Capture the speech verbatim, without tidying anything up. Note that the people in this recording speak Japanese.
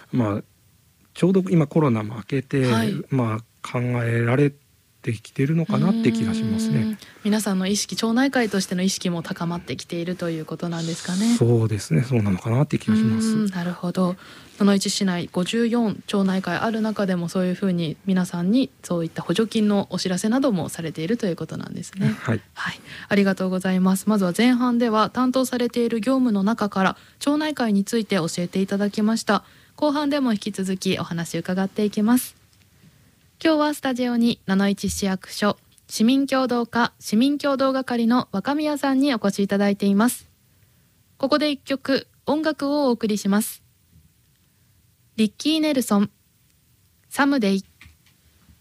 まあ、ちょうど今コロナも明けて、 はい、 まあ、考えられてきてるのかなって気がしますね。 皆さんの意識、町内会としての意識も高まってきているということなんですかね。 そうですね、そうなのかなって気がします。 なるほど。野々市市内ごじゅうよん町内会ある中でも、そういうふうに皆さんにそういった補助金のお知らせなどもされているということなんですね。 はい、 はい、ありがとうございます。まずは前半では担当されている業務の中から町内会について教えていただきました。後半でも引き続きお話伺っていきます。今日はスタジオに野々市市役所市民協働課市民協働係の若宮さんにお越しいただいています。ここで一曲音楽をお送りします。リッキー・ネルソン、サムデイ。